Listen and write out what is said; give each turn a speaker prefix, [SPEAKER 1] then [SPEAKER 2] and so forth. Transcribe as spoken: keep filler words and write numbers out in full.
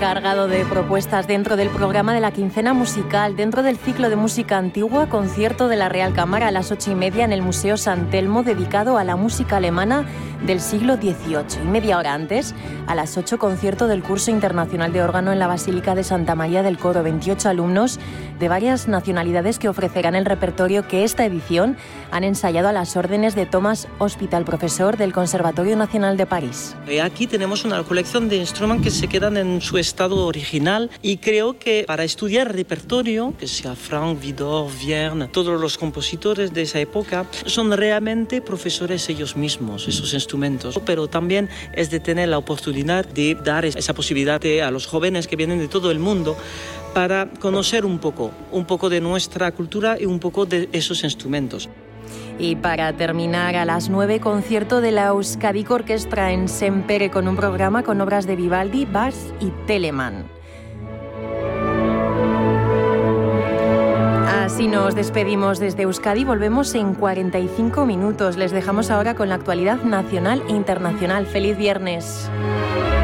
[SPEAKER 1] cargado de propuestas dentro del programa de la quincena musical, dentro del ciclo de música antigua, concierto de la Real Cámara a las ocho y media en el Museo San Telmo, dedicado a la música alemana del siglo dieciocho. Y media hora antes, a las ocho, concierto del curso internacional de órgano en la Basílica de Santa María del Coro. veintiocho alumnos de varias nacionalidades que ofrecerán el repertorio que esta edición han ensayado a las órdenes de Thomas Hospital, profesor del Conservatorio Nacional de París.
[SPEAKER 2] Aquí tenemos una colección de instrumentos que se quedan en su estado original y creo que para estudiar repertorio, que sea Franck, Widor, Vierne, todos los compositores de esa época, son realmente profesores ellos mismos, esos instrumentos. Pero también es de tener la oportunidad de dar esa posibilidad a los jóvenes que vienen de todo el mundo para conocer un poco, un poco de nuestra cultura y un poco de esos instrumentos.
[SPEAKER 1] Y para terminar, a las nueve, concierto de la Euskadi Orquestra en Sempere, con un programa con obras de Vivaldi, Bach y Telemann. Así nos despedimos desde Euskadi. Volvemos en cuarenta y cinco minutos. Les dejamos ahora con la actualidad nacional e internacional. ¡Feliz viernes!